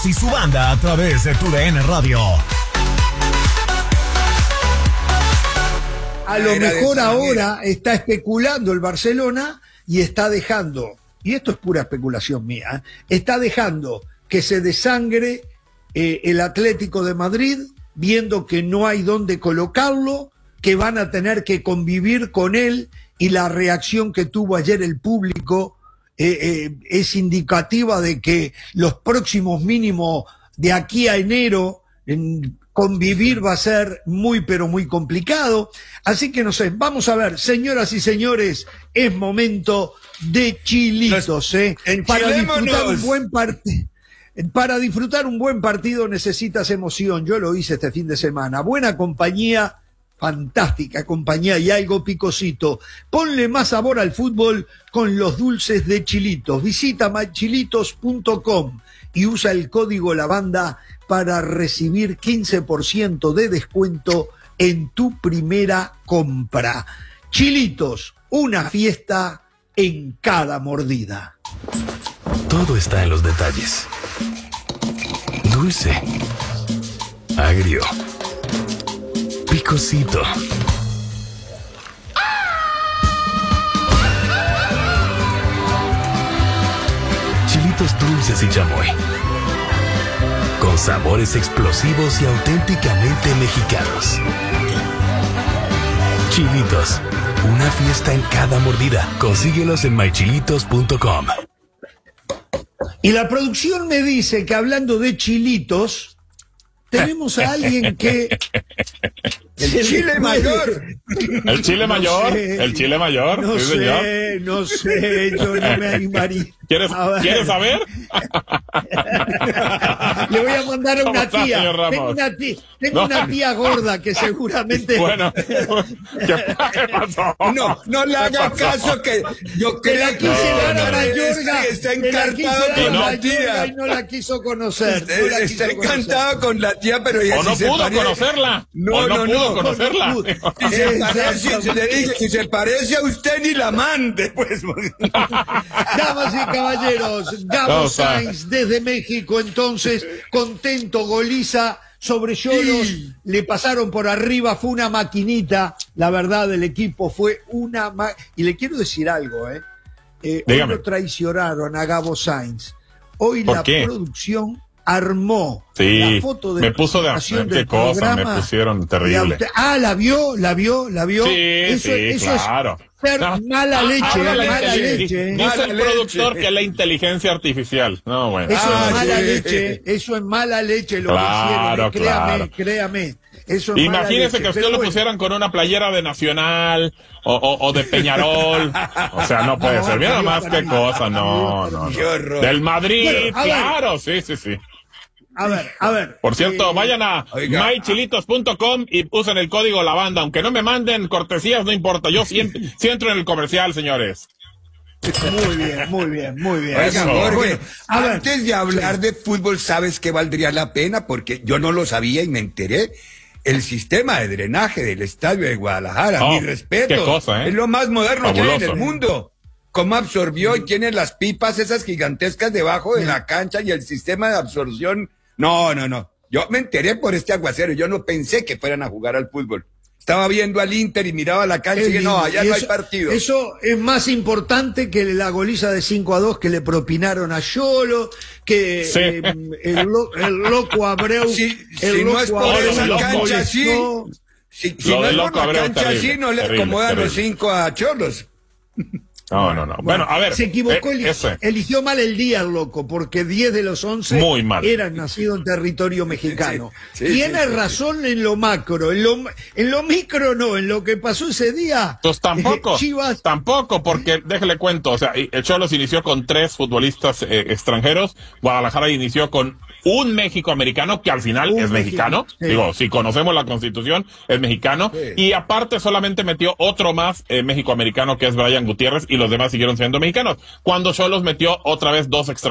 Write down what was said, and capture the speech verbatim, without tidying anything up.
Y su banda a través de tu D N Radio. A lo mejor ahora está especulando el Barcelona y está dejando, y esto es pura especulación mía, está dejando que se desangre eh, el Atlético de Madrid, viendo que no hay dónde colocarlo, que van a tener que convivir con él, y la reacción que tuvo ayer el público eh, eh, es indicativa de que los próximos mínimos de aquí a enero en, convivir va a ser muy pero muy complicado. Así que no sé, vamos a ver, señoras y señores, es momento de chilitos, ¿eh? Para disfrutar un buen partido. Para disfrutar un buen partido necesitas emoción. Yo lo hice este fin de semana. Buena compañía, fantástica compañía y algo picosito. Ponle más sabor al fútbol con los dulces de Chilitos. Visita my chilitos punto com y usa el código LABANDA para recibir quince por ciento de descuento en tu primera compra. Chilitos, una fiesta en cada mordida. Todo está en los detalles. Dulce, agrio, picosito. Chilitos dulces y chamoy. Con sabores explosivos y auténticamente mexicanos. Chilitos, una fiesta en cada mordida. Consíguelos en my chilitos punto com. Y la producción me dice que hablando de chilitos, tenemos a alguien que... El chile mayor. El chile no mayor. Sé, el chile mayor. No sí, sé, señor. no sé, yo no me animaría. ¿Quieres, ¿quieres saber? Le voy a mandar a una ¿Cómo tía. está, Tengo, una tía, tengo no. una tía gorda que seguramente... Bueno, ¿qué, ¿qué pasó? No, no le haga caso que yo Que la creo que quise No, dar no, a la no. Yorga, está que la quise encantado dar con a la la tía. Yorga y no la quiso conocer. No la Está quiso encantado con la tía, pero ella O no sí se pudo parece. conocerla. No, o no, no, pudo no. conocerla. No, no pudo. Si se parece, Exacto. si le dije, si se parece a usted ni la mande, pues. Damas y caballeros, Gabo ¿Cómo está? Sainz desde México, entonces, contento, goliza sobre Xolos, Sí. le pasaron por arriba, fue una maquinita, la verdad, el equipo fue una ma... Y le quiero decir algo, ¿eh? eh hoy Dígame. lo traicionaron a Gabo Sainz. Hoy ¿Por la qué? producción armó Sí, la foto de me puso de presentación qué del cosa, me programa. pusieron terrible. Y a usted- ah, la vio, la vio, la vio. Sí, eso, sí, eso claro. es ser No. mala Ah, leche, ahora la mala inteligencia- leche. Dice Mala el leche. productor que es la inteligencia artificial. No, bueno. Eso Ah, es mala sí. leche, eso es mala leche lo Claro, que hicieron, eh, créame, claro. créame. Eso es mala Imagínese leche, que usted pero lo bueno. pusieran con una playera de Nacional o, o, o de Peñarol. O sea, no puede No, ser. Mira no, nomás para qué mí. cosa. No, no, Qué no. horror. Del Madrid, Bueno, a ver. claro. Sí, sí, sí. A ver, a ver. Por cierto, eh, vayan a oiga. my chilitos punto com y usen el código LABANDA. Aunque no me manden cortesías, no importa. Yo siempre, sí entro en el comercial, señores. Muy bien, muy bien, muy bien. Oiga, Eso. Jorge, Bueno, a ver. antes de hablar de fútbol, ¿sabes qué valdría la pena? Porque yo no lo sabía y me enteré. El sistema de drenaje del estadio de Guadalajara, Oh, mi respeto. qué cosa, ¿eh? Es lo más moderno que hay en Fabuloso. el mundo. Cómo absorbió y tiene las pipas esas gigantescas debajo de la cancha y el sistema de absorción. No, no, no. Yo me enteré por este aguacero. Yo no pensé que fueran a jugar al fútbol. Estaba viendo al Inter y miraba la cancha y dije, no, allá Y no eso- hay partido. Eso es más importante que la goliza de cinco a dos que le propinaron a Yolo, que Sí. eh, el, lo- el loco Abreu. Si, el si no loco es por Abreu esa loco cancha así, molestó. si, si Lo no de es por loco la Abreu, cancha terrible, así, no le terrible, acomodan los terrible. cinco a Cholos. No, no, no. Bueno, a ver. Se equivocó, eh, eli- ese. eligió mal el día, el loco, porque diez de los once Muy mal. eran nacidos en territorio mexicano. Sí, sí, Tiene sí, sí, razón en lo macro, en lo, en lo micro no, en lo que pasó ese día. Pues tampoco, eh, Chivas, tampoco, porque déjele cuento, o sea, y- el Cholos inició con tres futbolistas eh, extranjeros, Guadalajara inició con un México americano que al final Un es mexicano, mexicano, sí. digo, si conocemos la Constitución, es mexicano, Sí. y aparte solamente metió otro más eh, México americano que es Brian Gutiérrez y los demás siguieron siendo mexicanos, cuando Cholos metió otra vez dos extranjeros.